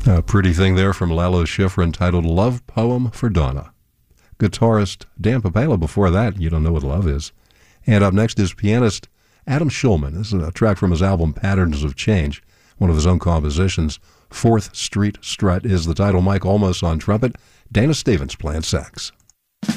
A pretty thing there from Lalo Schifrin entitled Love Poem for Donna. Guitarist Dan Papala before that, You Don't Know What Love Is. And up next is pianist Adam Shulman. This is a track from his album Patterns of Change, one of his own compositions. 4th Street Strut is the title. Mike Olmos on trumpet, Dana Stevens playing sax.